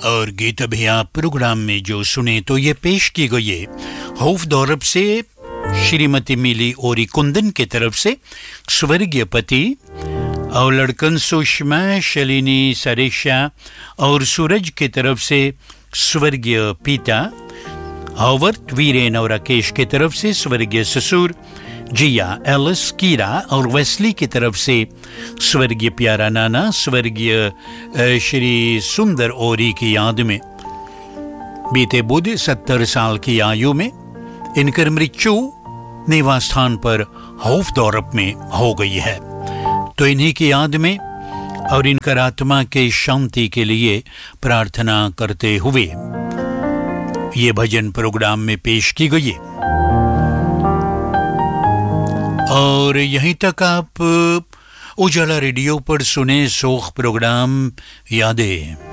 और गीत अभी आप प्रोग्राम में जो सुने तो ये पेश की गई है हौफदौरब से श्रीमती मिली ओरी कुंदन की तरफ से स्वर्गीय पति और लड़कन सुषमा शलिनी सरेशा और सूरज की तरफ से स्वर्गीय पिता हॉवर्ड वीरेन और राकेश की तरफ से स्वर्गीय ससुर जिया एलिस कीरा और वेस्ली की तरफ से स्वर्गीय प्यारा नाना स्वर्गीय श्री सुंदर ओरी की याद में बीते बुध 70 साल की आयु में इनकर मृत्यु निवास स्थान पर हौफदौरब में हो गई है। तो इन्हीं की याद में और इनकर आत्मा के शांति के लिए प्रार्थना करते हुए ये भजन प्रोग्राम में पेश की गई है। और यहीं तक आप उजाला रेडियो पर सुने सोख प्रोग्राम यादें।